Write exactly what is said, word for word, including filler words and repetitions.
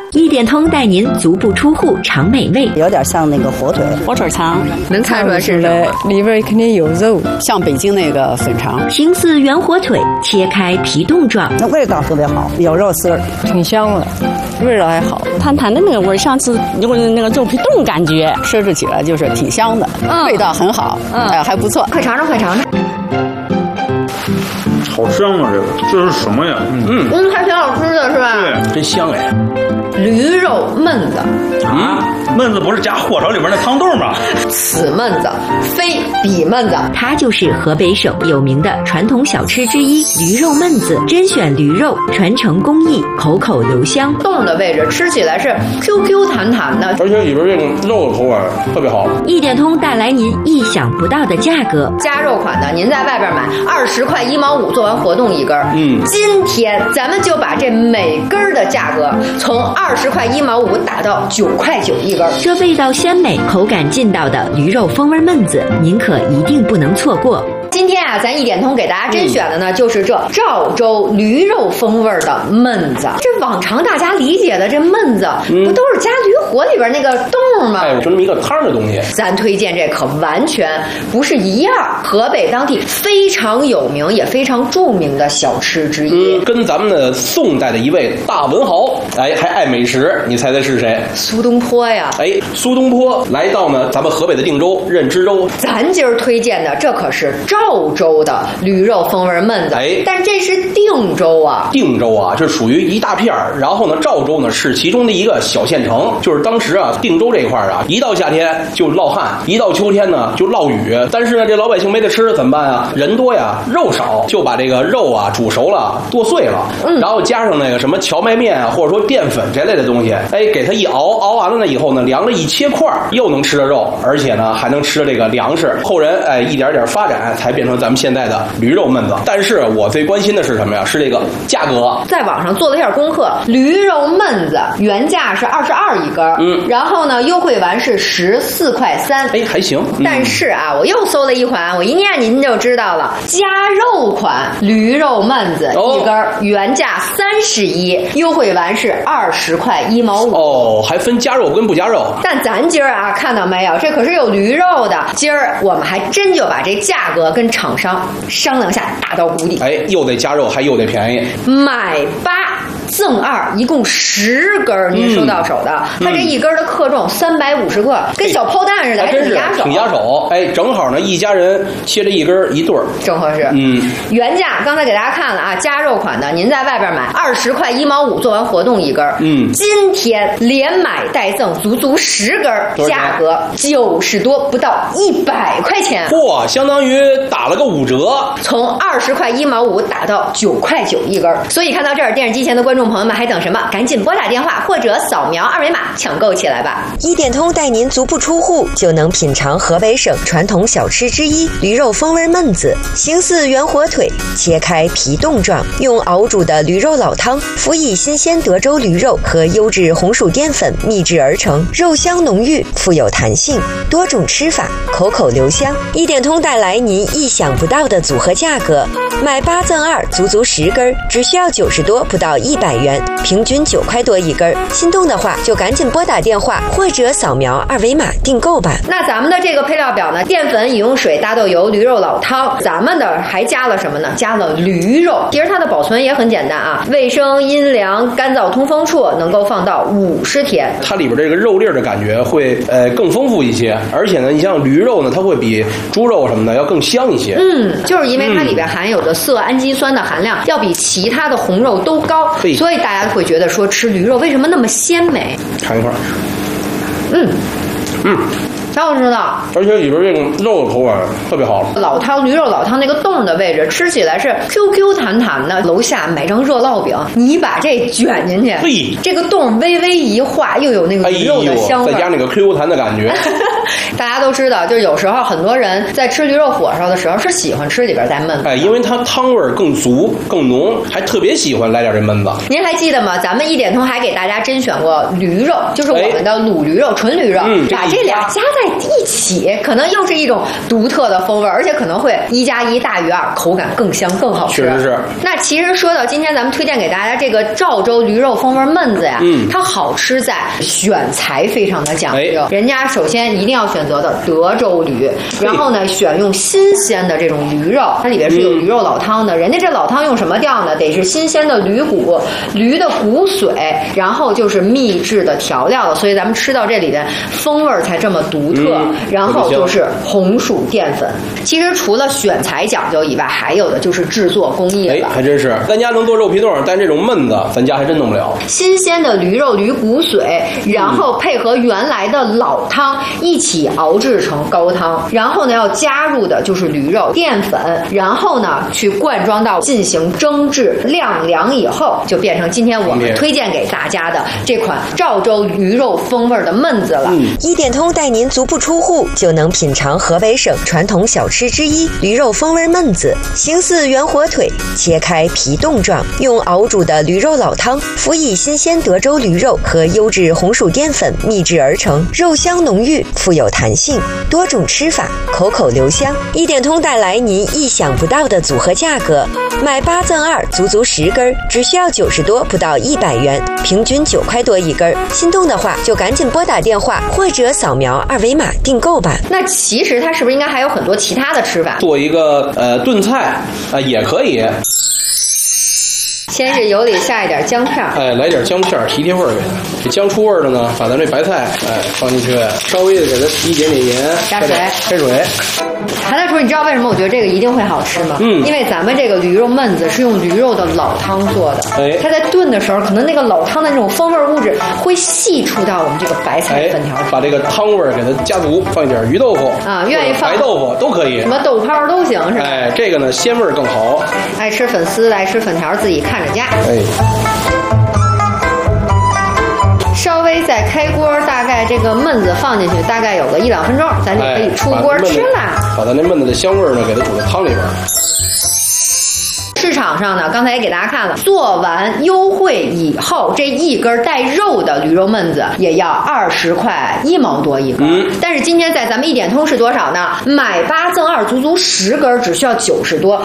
一点通带您足不出户尝美味， 有点像那个火腿， 火腿肠， 能看出来是什么？ 里边肯定有肉， 像北京那个粉肠。 形似圆火腿，切开皮冻状， 那味道特别好，有肉丝儿， 挺香的，味道还好， 弹弹的那个味儿，像是有那个肉皮冻感觉， 吃着起来就是挺香的， 嗯、 味道很好，嗯、呃，还不错。 快尝尝，快尝尝。 好香啊！这个这是什么呀？ 嗯嗯，还挺好吃的，是吧？ 对，真香哎。 驴肉焖子啊，焖子不是加火烧里边那汤豆吗？ 此焖子非彼焖子， 它就是河北省有名的传统小吃之一——驴肉焖子。甄选驴肉，传承工艺，口口留香。 冻的位置吃起来是 Q Q 弹弹的， 而且里边这个肉的口感特别好。 一点通带来您意想不到的价格， 加肉款的，您在外边买二十块一毛五，做完活动一根。嗯，今天咱们就把这每根的价格从二十块一毛五打到九块九一根。 这味道鲜美、口感劲道的驴肉风味焖子，您可一定不能错过。 今天啊，咱一点通给大家甄选的呢，就是这赵州驴肉风味的焖子。这往常大家理解的这焖子，嗯、不都是加驴火里边那个冻吗？ 哎，就那么一个汤的东西。 咱推荐这可完全不是一样。河北当地非常有名也非常著名的小吃之一， 嗯、跟咱们的宋代的一位大文豪，哎，还爱美食，你猜猜是谁？ 苏东坡呀！ 哎，苏东坡来到呢咱们河北的定州任知州。 咱今儿推荐的这可是赵州的驴肉风味焖子， 哎， 但这是定州啊。 定州啊，这属于一大片儿，然后呢，赵州呢是其中的一个小县城。就是当时啊，定州这一块啊，一到夏天就涝旱，一到秋天呢就涝雨。但是呢，这老百姓没得吃，怎么办啊？人多呀，肉少，就把这个肉啊煮熟了，剁碎了，嗯、然后加上那个什么荞麦面啊，或者说淀粉这类的东西，哎，给它一熬，熬完了呢以后呢，凉了一切块，又能吃着肉，而且呢还能吃这个粮食。后人哎一点点发展，才变成咱们现在的驴肉焖子。但是我最关心的是什么呀？是这个价格。 在网上做了一下功课，驴肉焖子原价是二十二一根，嗯，然后呢优惠完是十四块三， 哎，还行。 嗯、但是啊，我又搜了一款，我一念您就知道了，加肉款驴肉焖子、哦、一根原价三十一，优惠完是二十块一毛五。 哦，还分加肉跟不加肉。 但咱今儿啊，看到没有，这可是有驴肉的。今儿我们还真就把这价格跟厂商商量下，打到谷底。 哎，又得加肉，还又得便宜， 买八赠二，一共十根您收到手的。嗯、它这一根的克重三百五十克，跟小炮弹似的，还挺压手， 挺压手。哎，正好呢，一家人切这一根一对儿， 正合适。嗯，原价刚才给大家看了啊，加肉款的，您在外边买二十块一毛五，做完活动一根。嗯，今天连买带赠，足足十根，价格九十多，不到一百块钱。 嚯，相当于打了个五折， 从二十块一毛五打到九块九一根。所以看到这儿，电视机前的观众朋友们还等什么？赶紧拨打电话或者扫描二维码抢购起来吧！ 一点通带您足不出户就能品尝河北省传统小吃之一——驴肉风味焖子，形似圆火腿，切开皮冻状，用熬煮的驴肉老汤，辅以新鲜德州驴肉和优质红薯淀粉秘制而成，肉香浓郁，富有弹性，多种吃法，口口留香。一点通带来您意想不到的组合价格，买八赠二，足足十根，只需要九十多，不到一百元，平均九块多一根。心动的话就赶紧拨打电话或者扫描二维码订购吧。 那咱们的这个配料表呢，淀粉、饮用水、大豆油、驴肉老汤，咱们的还加了什么呢？加了驴肉。其实它的保存也很简单啊，卫生、阴凉、干燥、通风处，能够放到五十天。 它里边这个肉粒的感觉会呃更丰富一些，而且呢，你像驴肉呢，它会比猪肉什么的要更香一些。 嗯，就是因为它里边含有的色氨基酸的含量要比其他的红肉都高，所以大家会觉得说吃驴肉为什么那么鲜美？ 尝一块。 嗯嗯。 挺好吃的， 而且里边这种肉的口感特别好。 老汤驴肉老汤那个冻的位置，吃起来是 Q Q 弹弹的。楼下买张热烙饼，你把这卷进去，这个冻微微一化，又有那个驴肉的香味， 哎、再加那个 Q Q 弹的感觉。 大家都知道，就是有时候很多人在吃驴肉火烧的时候是喜欢吃里边带焖子， 哎，因为它汤味儿更足、更浓，还特别喜欢来点这焖子。 您还记得吗？咱们一点通还给大家甄选过驴肉，就是我们的卤驴肉、纯驴肉， 嗯， 把这俩加在一起，可能又是一种独特的风味，而且可能会一加一大于二，口感更香更好吃。 确实是。 那其实说到今天咱们推荐给大家这个赵州驴肉风味焖子呀， 嗯， 它好吃在选材非常的讲究， 哎、 人家首先一定要选择的德州驴，然后呢选用新鲜的这种驴肉，它里边是有驴肉老汤的，嗯、人家这老汤用什么调呢？得是新鲜的驴骨、驴的骨髓，然后就是秘制的调料的，所以咱们吃到这里边风味才这么独特。嗯、然后就是红薯淀粉。其实除了选材讲究以外，还有的就是制作工艺了。 哎，还真是，咱家能做肉皮冻，但这种焖子咱家还真弄不了。 新鲜的驴肉、驴骨髓，然后配合原来的老汤一起熬制成高汤，然后呢要加入的就是驴肉淀粉，然后呢去灌装到进行蒸制晾凉以后，就变成今天我们推荐给大家的这款赵州驴肉风味的焖子了。 嗯，一点通带您足不出户就能品尝河北省传统小吃之一驴肉风味焖子，形似圆火腿，切开皮冻状，用熬煮的驴肉老汤辅以新鲜德州驴肉和优质红薯淀粉秘制而成，肉香浓郁，富有弹性，多种吃法，口口留香。一点通带来您意想不到的组合价格，买八赠二，足足十根，只需要九十多，不到一百元，平均九块多一根。心动的话就赶紧拨打电话或者扫描二维码订购吧。 那其实它是不是应该还有很多其他的吃法？ 做一个呃炖菜啊、呃、也可以。 先是油里下一点姜片， 哎，来点姜片提提味儿给它。这姜出味儿了呢，把咱这白菜哎放进去，稍微的给它提一点点盐， 加水， 开水。 韩大厨，你知道为什么我觉得这个一定会好吃吗？ 嗯， 因为咱们这个驴肉焖子是用驴肉的老汤做的， 哎， 它在炖的时候，可能那个老汤的那种风味物质会析出到我们这个白菜粉条上， 哎，把这个汤味儿给它加足，放一点鱼豆腐啊，愿意放白豆腐都可以， 什么豆泡都行，是吧？ 哎，这个呢鲜味儿更好。 爱吃粉丝的，爱吃粉条，自己看着加。 哎。 稍微再开锅，大概这个焖子放进去，大概有个一两分钟，咱就可以出锅吃啦。 把咱那焖子的香味儿呢，给它煮到汤里边。 市场上呢，刚才也给大家看了，做完优惠以后，这一根带肉的驴肉焖子也要二十块一毛多一根。嗯，但是今天在咱们一点通是多少呢？买八赠二，足足十根，只需要九十多。